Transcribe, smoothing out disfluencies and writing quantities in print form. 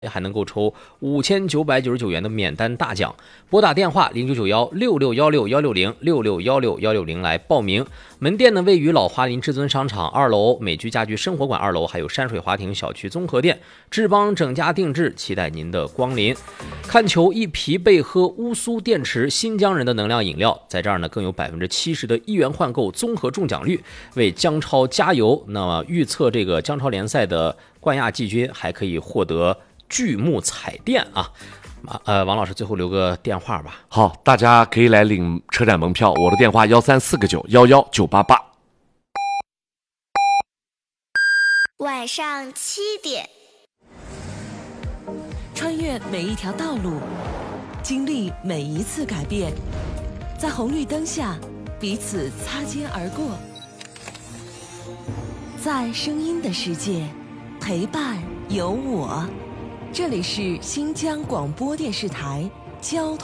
还能够抽5999元的免单大奖，拨打电话09916616166616来报名。门店呢位于老华林至尊商场2楼美居家居生活馆2楼，还有山水华庭小区综合店，志邦整家定制，期待您的光临。看球一疲惫喝乌苏电池新疆人的能量饮料，在这儿呢更有70%的1元换购综合中奖率，为姜超加油。那么预测这个姜超联赛的冠亚季军，还可以获得巨幕彩电啊！王老师最后留个电话吧。 好，大家可以来领车展门票，我的电话13499111988。 晚上7点， 穿越每一条道路，经历每一次改变，在红绿灯下彼此擦肩而过，在声音的世界陪伴有我。这里是新疆广播电视台交通